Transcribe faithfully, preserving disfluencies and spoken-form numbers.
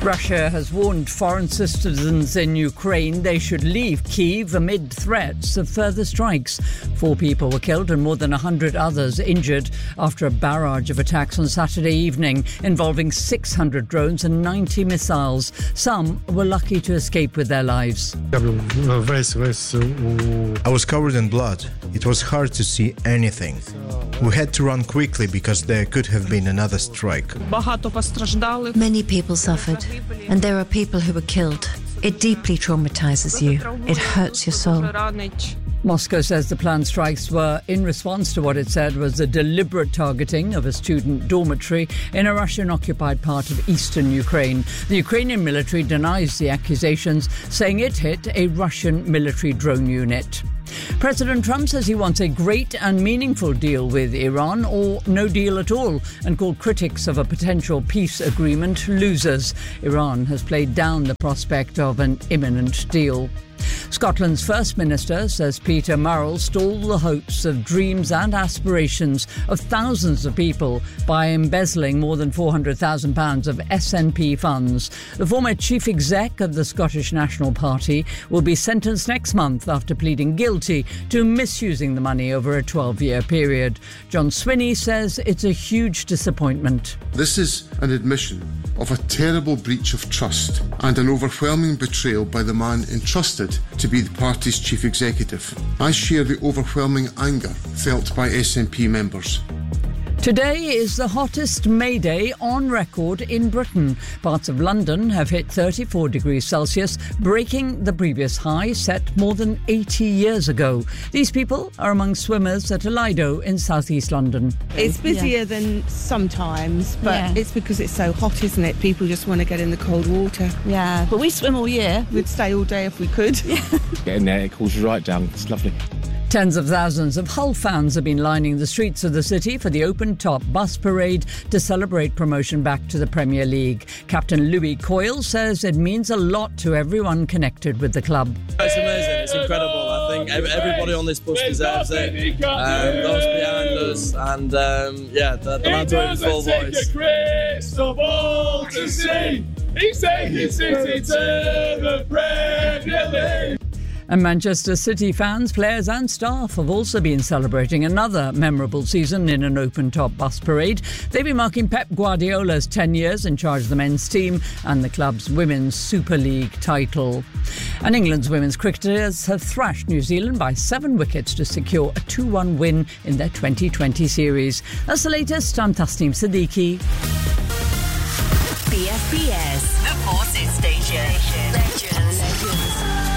Russia has warned foreign citizens in Ukraine they should leave Kyiv amid threats of further strikes. Four people were killed and more than one hundred others injured after a barrage of attacks on Saturday evening involving six hundred drones and ninety missiles. Some were lucky to escape with their lives. I was covered in blood. It was hard to see anything. We had to run quickly because there could have been another strike. Many people suffered, and there are people who were killed. It deeply traumatizes you. It hurts your soul. Moscow says the planned strikes were in response to what it said was a deliberate targeting of a student dormitory in a Russian-occupied part of eastern Ukraine. The Ukrainian military denies the accusations, saying it hit a Russian military drone unit. President Trump says he wants a great and meaningful deal with Iran or no deal at all, and called critics of a potential peace agreement losers. Iran has played down the prospect of an imminent deal. Scotland's First Minister says Peter Murrell stalled the hopes of dreams and aspirations of thousands of people by embezzling more than four hundred thousand pounds of S N P funds. The former chief exec of the Scottish National Party will be sentenced next month after pleading guilty to misusing the money over a twelve-year period. John Swinney says it's a huge disappointment. This is an admission of a terrible breach of trust and an overwhelming betrayal by the man entrusted to be the party's chief executive. I share the overwhelming anger felt by S N P members. Today is the hottest May Day on record in Britain. Parts of London have hit thirty-four degrees Celsius, breaking the previous high set more than eighty years ago. These people are among swimmers at Lido in southeast London. It's busier yeah. than sometimes, but yeah. it's because it's so hot, isn't it? People just want to get in the cold water. Yeah, but we swim all year. We'd stay all day if we could. Yeah. Get in there, it cools you right down. It's lovely. Tens of thousands of Hull fans have been lining the streets of the city for the open-top bus parade to celebrate promotion back to the Premier League. Captain Louis Coyle says it means a lot to everyone connected with the club. It's amazing, it's incredible. I think everybody on this bus deserves it. Um, those behind us, and um, yeah, the, the lads are in full voice. And Manchester City fans, players and staff have also been celebrating another memorable season in an open-top bus parade. They've been marking Pep Guardiola's ten years in charge of the men's team and the club's Women's Super League title. And England's women's cricketers have thrashed New Zealand by seven wickets to secure a two one win in their twenty twenty series. That's the latest. I'm Tasneem Siddiqui. B S B S.